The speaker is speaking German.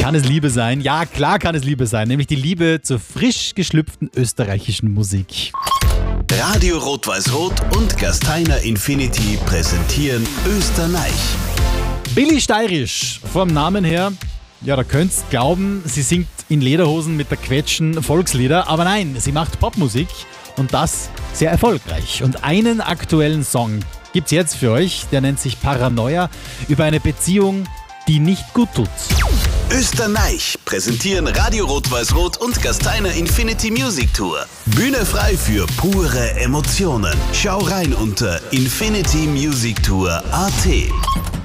Kann es Liebe sein? Ja, klar kann es Liebe sein. Nämlich die Liebe zur frisch geschlüpften österreichischen Musik. Radio Rot-Weiß-Rot und Gasteiner Infinity präsentieren Österreich. Billy Steirisch, vom Namen her, ja, da könnt's glauben, sie singt in Lederhosen mit der Quetschen Volkslieder, aber nein, sie macht Popmusik und das sehr erfolgreich. Und einen aktuellen Song gibt's jetzt für euch, der nennt sich Paranoia, über eine Beziehung, die nicht gut tut. Österreich präsentieren Radio Rot-Weiß-Rot und Gasteiner Infinity Music Tour. Bühne frei für pure Emotionen. Schau rein unter infinitymusictour.at.